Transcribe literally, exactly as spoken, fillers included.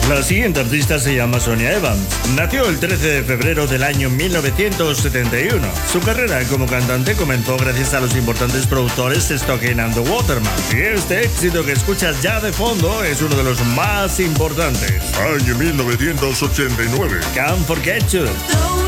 La siguiente artista se llama Sonia Evans. Nació el trece de febrero del año mil novecientos setenta y uno. Su carrera como cantante comenzó gracias a los importantes productores Stocking and the Waterman. Y este éxito que escuchas ya de fondo es uno de los más importantes. Año mil novecientos ochenta y nueve. Can't Forget You.